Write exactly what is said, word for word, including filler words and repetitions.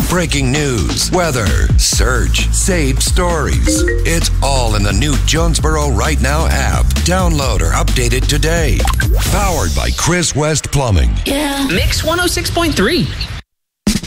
breaking news, weather, search, saved stories. It's all in the new Jonesboro Right Now app. Download or update it today. Powered by Chris West Plumbing. Yeah. Mix one oh six point three.